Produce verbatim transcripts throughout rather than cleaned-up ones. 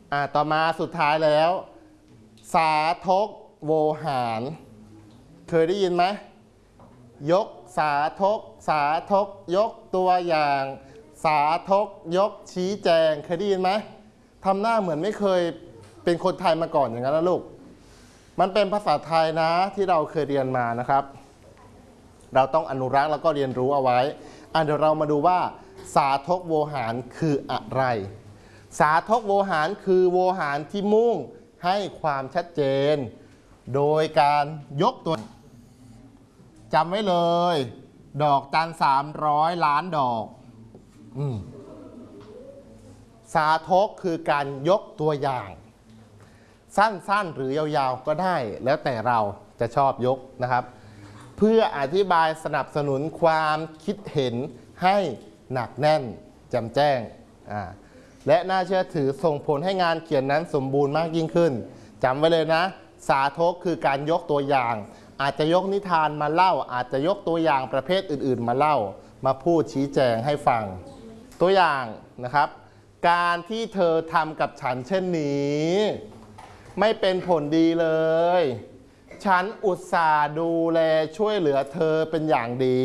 อ่าต่อมาสุดท้ายแล้ว สาธกโวหารเคยได้ยินไหมยกสาธกสาธกยกตัวอย่างสาธกยกชี้แจงเคยได้ยินไหมทำหน้าเหมือนไม่เคยเป็นคนไทยมาก่อนอย่างนั้นนะลูกมันเป็นภาษาไทยนะที่เราเคยเรียนมานะครับเราต้องอนุรักษ์แล้วก็เรียนรู้เอาไว้อ่ะเดี๋ยวเรามาดูว่าสาธกโวหารคืออะไรสาธกโวหารคือโวหารที่มุ่งให้ความชัดเจนโดยการยกตัวจำไว้เลยดอกจันสามร้อยล้านดอกอืมสาธกคือการยกตัวอย่างสั้นๆหรือยาวๆก็ได้แล้วแต่เราจะชอบยกนะครับเพื่ออธิบายสนับสนุนความคิดเห็นให้หนักแน่นแจ่มแจ้งอ่าและน่าเชื่อถือส่งผลให้งานเขียนนั้นสมบูรณ์มากยิ่งขึ้นจำไว้เลยนะสาธกคือการยกตัวอย่างอาจจะยกนิทานมาเล่าอาจจะยกตัวอย่างประเภทอื่นๆมาเล่ามาพูดชี้แจงให้ฟังตัวอย่างนะครับการที่เธอทำกับฉันเช่นนี้ไม่เป็นผลดีเลยฉันอุตส่าห์ดูแลช่วยเหลือเธอเป็นอย่างดี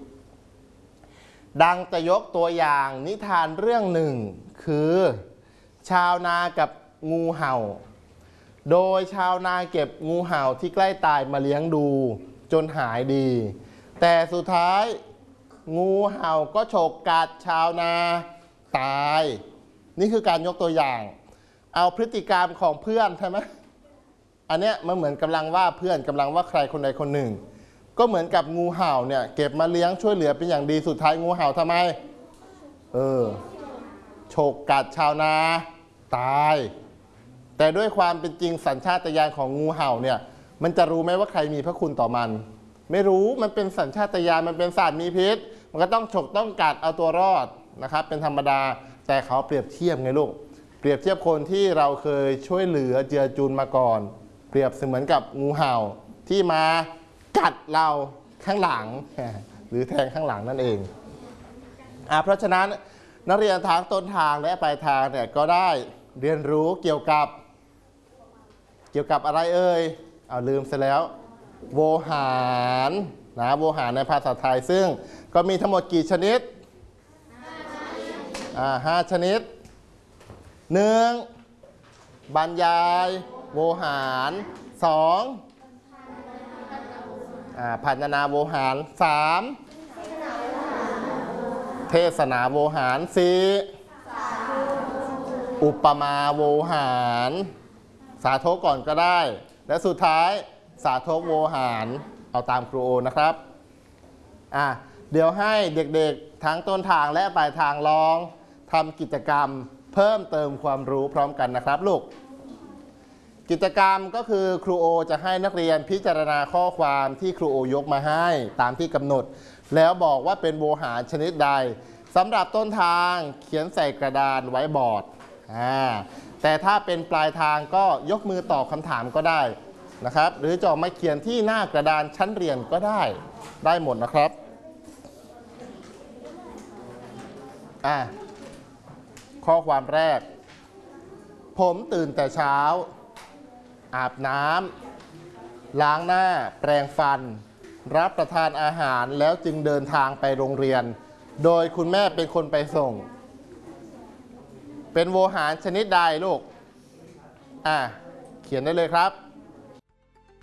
ดังจะยกตัวอย่างนิทานเรื่องหนึ่งคือชาวนากับงูเห่าโดยชาวนาเก็บงูเห่าที่ใกล้ตายมาเลี้ยงดูจนหายดีแต่สุดท้ายงูเห่าก็ฉกกัดชาวนาตายนี่คือการยกตัวอย่างเอาพฤติกรรมของเพื่อนใช่ไหมอันเนี้ยมันเหมือนกำลังว่าเพื่อนกำลังว่าใครคนใดคนหนึ่งก็เหมือนกับงูเห่าเนี่ยเก็บมาเลี้ยงช่วยเหลือเป็นอย่างดีสุดท้ายงูเห่าทำไมเออฉกกัดชาวนาตายแต่ด้วยความเป็นจริงสัญชาตญาณของงูเห่าเนี่ยมันจะรู้ไหมว่าใครมีพระคุณต่อมันไม่รู้มันเป็นสัญชาตญาณมันเป็นสัตว์มีพิษมันก็ต้องฉกต้องกัดเอาตัวรอดนะครับเป็นธรรมดาแต่เขาเปรียบเทียบไงลูกเปรียบเทียบคนที่เราเคยช่วยเหลือเจือจุนมาก่อนเปรียบเสมือนกับงูเห่าที่มากัดเราข้างหลังหรือแทงข้างหลังนั่นเองอ่ะเพราะฉะนั้นนักเรียนทางต้นทางและปลายทางเนี่ยก็ได้เรียนรู้เกี่ยวกับเกี่ยวกับอะไรเอ่ยเอาลืมซะแล้วโวหารนะโวหารในภาษาไทยซึ่งก็มีทั้งหมดกี่ชนิดอ่าห้าชนิดหนึ่งบรรยายโวหารสองอ่าพรรณนาโวหารสามเทศนาโวหารสี่อุปมาโวหารสาธกก่อนก็ได้และสุดท้ายสาธกโวหารเอาตามครูโอนะครับอ่ะเดี๋ยวให้เด็กๆทั้งต้นทางและปลายทางลองทำกิจกรรมเพิ่มเติมความรู้พร้อมกันนะครับลูกกิจกรรมก็คือครูโอจะให้นักเรียนพิจารณาข้อความที่ครูโอยกมาให้ตามที่กำหนดแล้วบอกว่าเป็นโวหารชนิดใดสำหรับต้นทางเขียนใส่กระดานไว้บอร์ดอ่าแต่ถ้าเป็นปลายทางก็ยกมือตอบคำถามก็ได้นะครับหรือจะมาเขียนที่หน้ากระดานชั้นเรียนก็ได้ได้หมดนะครับอ่าข้อความแรกผมตื่นแต่เช้าอาบน้ำล้างหน้าแปรงฟันรับประทานอาหารแล้วจึงเดินทางไปโรงเรียนโดยคุณแม่เป็นคนไปส่งเป็นโวหารชนิดใดลูกอ่ะเขียนได้เลยครับ